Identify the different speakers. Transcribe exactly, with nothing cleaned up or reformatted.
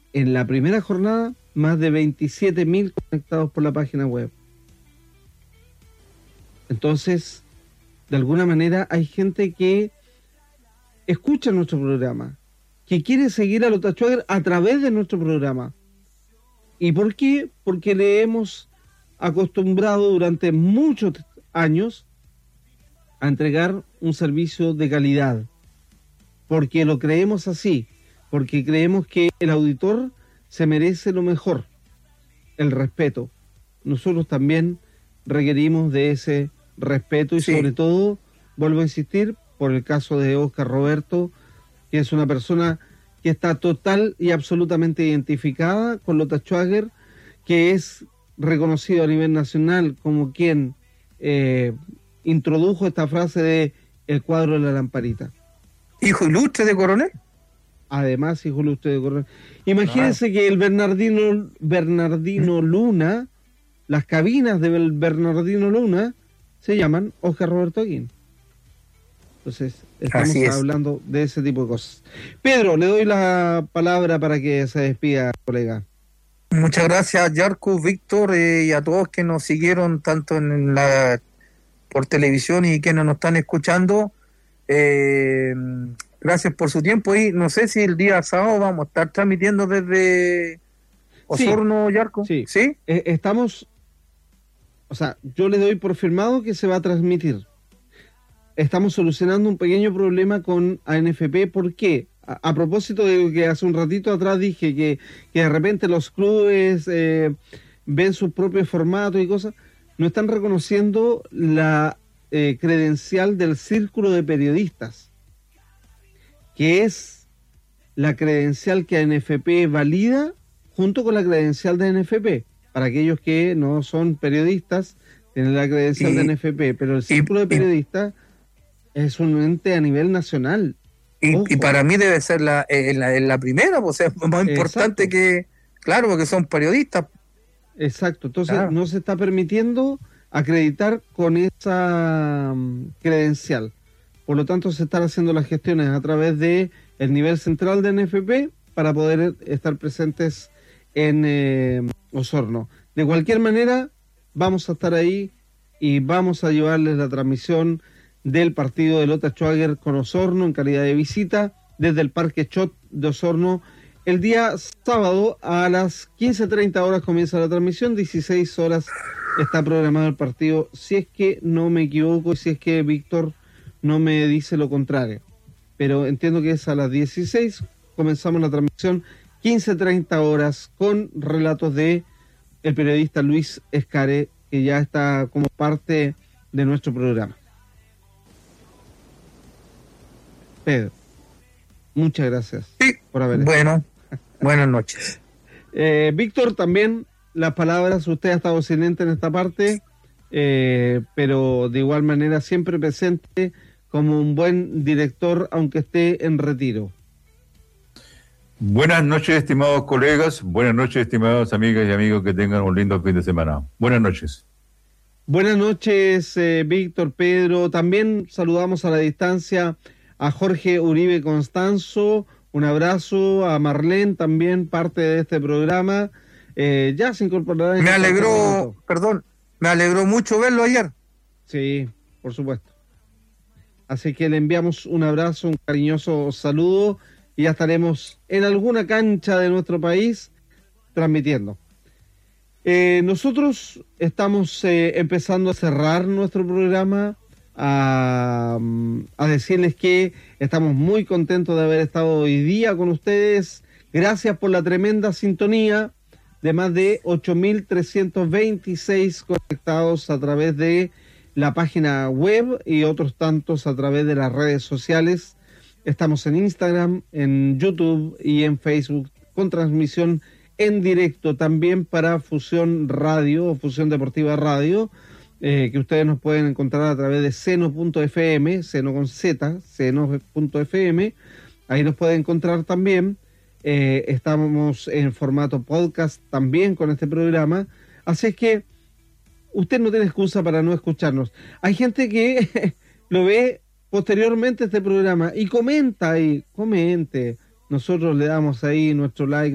Speaker 1: en la primera jornada, más de veintisiete mil conectados por la página web. Entonces, de alguna manera, hay gente que escucha nuestro programa, que quiere seguir a Lota Schwager a través de nuestro programa. ¿Y por qué? Porque le hemos acostumbrado durante muchos años a entregar un servicio de calidad, porque lo creemos así, porque creemos que el auditor se merece lo mejor, el respeto. Nosotros también requerimos de ese respeto y sí, sobre todo, vuelvo a insistir, por el caso de Oscar Roberto, que es una persona que está total y absolutamente identificada con Lota Schwager, que es reconocido a nivel nacional como quien eh, introdujo esta frase de el cuadro de la lamparita.
Speaker 2: Hijo ilustre de Coronel.
Speaker 1: Además, hijo ilustre de Coronel. Imagínense ah. que el Bernardino, Bernardino Luna, las cabinas del Bernardino Luna, se llaman Oscar Roberto Aguín. Entonces, estamos hablando de ese tipo de cosas. Pedro, le doy la palabra para que se despida, colega.
Speaker 2: Muchas gracias, Yarko, Víctor, eh, y a todos que nos siguieron tanto en la por televisión y que nos están escuchando. Eh, gracias por su tiempo y no sé si el día sábado vamos a estar transmitiendo desde Osorno, sí, Yarko.
Speaker 1: Sí, ¿sí? Eh, estamos, o sea, yo le doy por firmado que se va a transmitir. Estamos solucionando un pequeño problema con A N F P. ¿Por qué? A, a propósito de lo que hace un ratito atrás dije, que, que de repente los clubes eh, ven sus propios formatos y cosas, no están reconociendo la eh, credencial del Círculo de Periodistas, que es la credencial que A N F P valida junto con la credencial de A N F P. Para aquellos que no son periodistas, tienen la credencial y, de A N F P, pero el Círculo y, de Periodistas es un ente a nivel nacional.
Speaker 2: Y, y para mí debe ser la, eh, la, la primera, pues es más importante. Exacto. Que, claro, porque son periodistas.
Speaker 1: Exacto, entonces claro, no se está permitiendo acreditar con esa um, credencial. Por lo tanto, se están haciendo las gestiones a través de el nivel central de A N F P para poder estar presentes en eh, Osorno. De cualquier manera, vamos a estar ahí y vamos a llevarles la transmisión del partido de Lota Schwager con Osorno en calidad de visita desde el Parque Chot de Osorno. El día sábado a las quince treinta horas comienza la transmisión, dieciséis horas está programado el partido, si es que no me equivoco, si es que Víctor no me dice lo contrario. Pero entiendo que es a las dieciséis, comenzamos la transmisión, quince treinta horas con relatos de el periodista Luis Escaré, que ya está como parte de nuestro programa. Pedro, muchas gracias
Speaker 2: sí,
Speaker 1: por haber
Speaker 2: bueno, buenas noches.
Speaker 1: eh, Víctor, también las palabras, usted ha estado silente en esta parte, eh, pero de igual manera siempre presente como un buen director, aunque esté en retiro.
Speaker 3: Buenas noches, estimados colegas, buenas noches, estimadas amigas y amigos, que tengan un lindo fin de semana. Buenas noches.
Speaker 1: Buenas noches, eh, Víctor, Pedro, también saludamos a la distancia a Jorge Uribe Constanzo, un abrazo, a Marlene, también parte de este programa, eh, ya se incorporará. En
Speaker 2: me alegró, perdón, me alegró mucho verlo ayer.
Speaker 1: Sí, por supuesto. Así que le enviamos un abrazo, un cariñoso saludo, y ya estaremos en alguna cancha de nuestro país transmitiendo. Eh, nosotros estamos eh, empezando a cerrar nuestro programa, A, a decirles que estamos muy contentos de haber estado hoy día con ustedes. Gracias por la tremenda sintonía de más de ocho mil trescientos veintiséis conectados a través de la página web y otros tantos a través de las redes sociales. Estamos en Instagram, en YouTube y en Facebook con transmisión en directo también para Fusión Radio o Fusión Deportiva Radio. Eh, que ustedes nos pueden encontrar a través de seno punto f m, seno con z, seno punto f m, ahí nos pueden encontrar también. Eh, estamos en formato podcast también con este programa, así es que usted no tiene excusa para no escucharnos. Hay gente que lo ve posteriormente este programa y comenta ahí, comente, nosotros le damos ahí nuestro like,